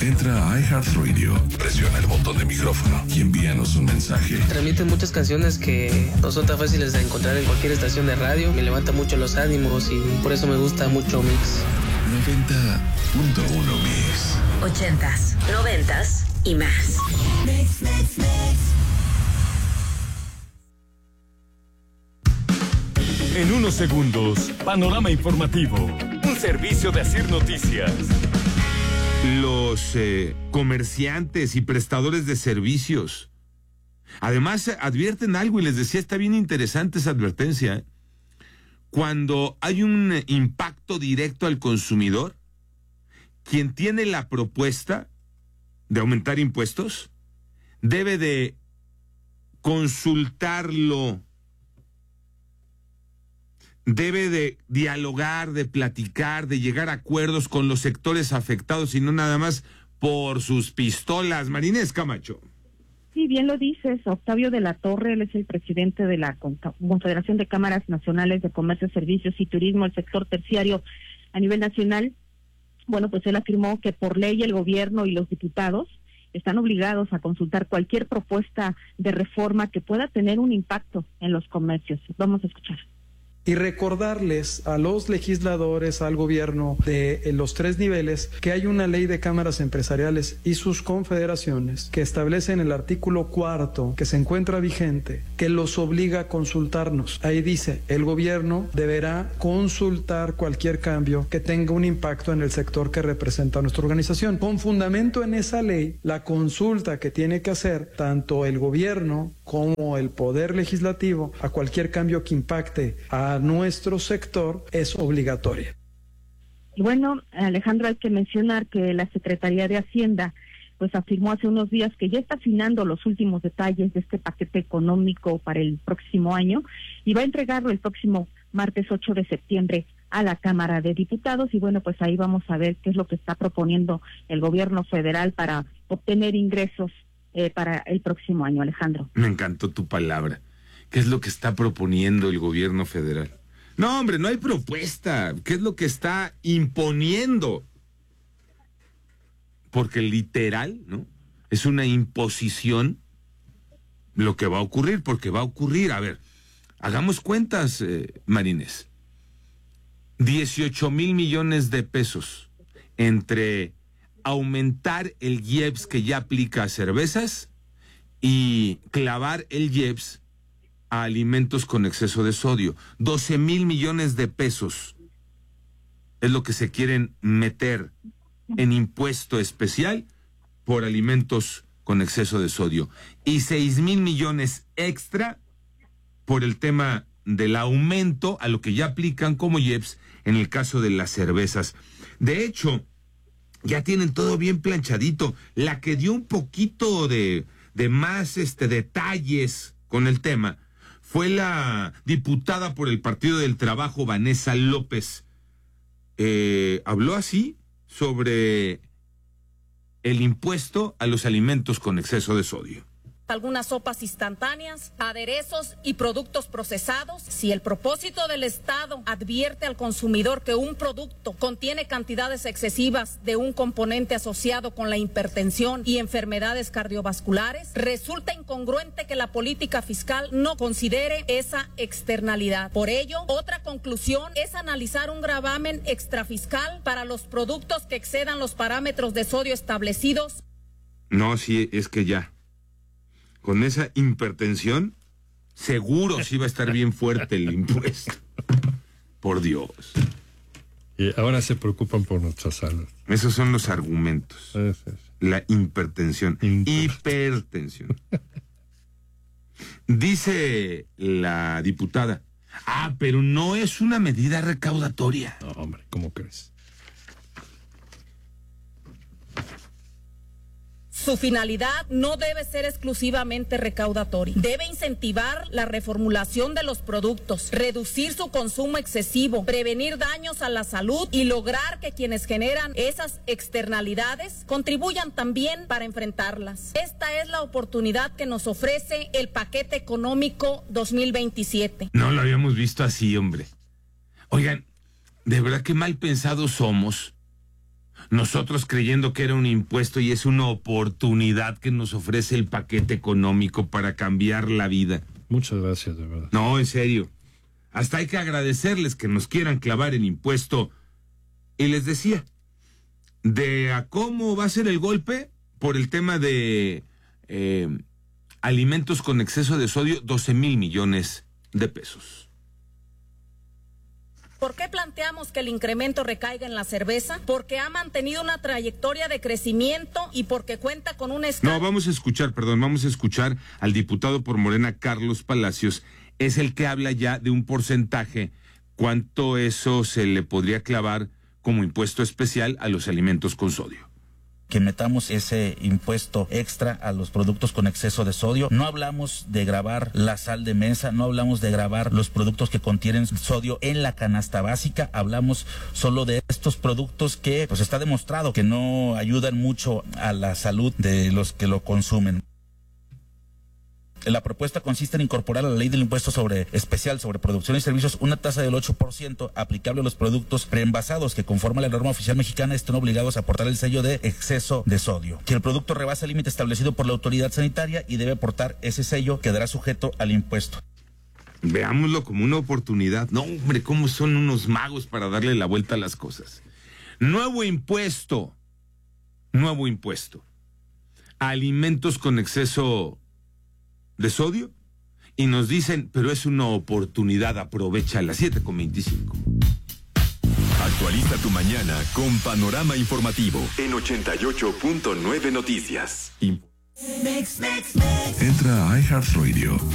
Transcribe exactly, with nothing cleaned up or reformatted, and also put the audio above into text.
Entra a iHeartRadio, presiona el botón de micrófono y envíanos un mensaje. Transmiten muchas canciones que no son tan fáciles de encontrar en cualquier estación de radio. Me levanta mucho los ánimos y por eso me gusta mucho Mix. noventa punto uno Mix. Ochentas, noventas y más. Mix, mix, mix. En unos segundos, panorama informativo. Un servicio de Asir Noticias. Los eh, comerciantes y prestadores de servicios. Además, advierten algo y les decía, está bien interesante esa advertencia. ¿eh? Cuando hay un impacto directo al consumidor, quien tiene la propuesta de aumentar impuestos debe de consultarlo, debe de dialogar, de platicar, de llegar a acuerdos con los sectores afectados y no nada más por sus pistolas. Marinés Camacho. Sí, bien lo dices, Octavio de la Torre, él es el presidente de la Confederación de Cámaras Nacionales de Comercio, Servicios y Turismo, el sector terciario a nivel nacional. Bueno, pues él afirmó que por ley el gobierno y los diputados están obligados a consultar cualquier propuesta de reforma que pueda tener un impacto en los comercios. Vamos a escuchar. Y recordarles a los legisladores, al gobierno de los tres niveles, que hay una ley de cámaras empresariales y sus confederaciones que establece en el artículo cuarto, que se encuentra vigente, que los obliga a consultarnos. Ahí dice, el gobierno deberá consultar cualquier cambio que tenga un impacto en el sector que representa a nuestra organización. Con fundamento en esa ley, la consulta que tiene que hacer tanto el gobierno como el poder legislativo a cualquier cambio que impacte a nuestro sector es obligatoria. Y bueno, Alejandro, hay que mencionar que la Secretaría de Hacienda pues afirmó hace unos días que ya está afinando los últimos detalles de este paquete económico para el próximo año y va a entregarlo el próximo martes ocho de septiembre a la Cámara de Diputados. Y bueno, pues ahí vamos a ver qué es lo que está proponiendo el gobierno federal para obtener ingresos eh, para el próximo año, Alejandro. Me encantó tu palabra. ¿Qué es lo que está proponiendo el gobierno federal? No, hombre, no hay propuesta. ¿Qué es lo que está imponiendo? Porque literal, ¿no? Es una imposición lo que va a ocurrir, porque va a ocurrir. A ver, hagamos cuentas, eh, Marines. dieciocho mil millones de pesos entre aumentar el I E P S que ya aplica a cervezas y clavar el I E P S a alimentos con exceso de sodio. doce mil millones de pesos es lo que se quieren meter en impuesto especial por alimentos con exceso de sodio. Y seis mil millones extra por el tema del aumento a lo que ya aplican como I E P S en el caso de las cervezas. De hecho, ya tienen todo bien planchadito. La que dio un poquito de, de más este, detalles con el tema fue la diputada por el Partido del Trabajo, Vanessa López. Eh, habló así sobre el impuesto a los alimentos con exceso de sodio. Algunas sopas instantáneas, aderezos y productos procesados. Si el propósito del Estado advierte al consumidor que un producto contiene cantidades excesivas de un componente asociado con la hipertensión y enfermedades cardiovasculares, resulta incongruente que la política fiscal no considere esa externalidad. Por ello, otra conclusión es analizar un gravamen extrafiscal para los productos que excedan los parámetros de sodio establecidos. No, sí, es que ya. Con esa hipertensión, seguro sí va a estar bien fuerte el impuesto. Por Dios. Y ahora se preocupan por nuestra salud. Esos son los argumentos. Sí, sí, sí. La hipertensión. Hipertensión. Dice la diputada, ah, pero no es una medida recaudatoria. No, hombre, ¿cómo crees? Su finalidad no debe ser exclusivamente recaudatoria. Debe incentivar la reformulación de los productos, reducir su consumo excesivo, prevenir daños a la salud y lograr que quienes generan esas externalidades contribuyan también para enfrentarlas. Esta es la oportunidad que nos ofrece el paquete económico dos mil veintisiete. No lo habíamos visto así, hombre. Oigan, de verdad que mal pensados somos. Nosotros creyendo que era un impuesto y es una oportunidad que nos ofrece el paquete económico para cambiar la vida. Muchas gracias, de verdad. No, en serio. Hasta hay que agradecerles que nos quieran clavar el impuesto. Y les decía, de a cómo va a ser el golpe por el tema de eh, alimentos con exceso de sodio, doce mil millones de pesos. ¿Por qué planteamos que el incremento recaiga en la cerveza? Porque ha mantenido una trayectoria de crecimiento y porque cuenta con un escala... No, vamos a escuchar, perdón, vamos a escuchar al diputado por Morena, Carlos Palacios. Es el que habla ya de un porcentaje, cuánto eso se le podría clavar como impuesto especial a los alimentos con sodio. Que metamos ese impuesto extra a los productos con exceso de sodio. No hablamos de gravar la sal de mesa, no hablamos de gravar los productos que contienen sodio en la canasta básica, hablamos solo de estos productos que pues está demostrado que no ayudan mucho a la salud de los que lo consumen. La propuesta consiste en incorporar a la ley del impuesto sobre especial sobre producción y servicios una tasa del ocho por ciento aplicable a los productos preenvasados que conforme a la norma oficial mexicana estén obligados a aportar el sello de exceso de sodio. Que el producto rebasa el límite establecido por la autoridad sanitaria y debe aportar ese sello, quedará sujeto al impuesto. Veámoslo como una oportunidad. No, hombre, cómo son unos magos para darle la vuelta a las cosas. Nuevo impuesto. Nuevo impuesto. Alimentos con exceso de sodio y nos dicen, pero es una oportunidad, aprovecha las siete con veinticinco. Actualiza tu mañana con Panorama Informativo en ochenta y ocho punto nueve Noticias. Entra a iHeartRadio.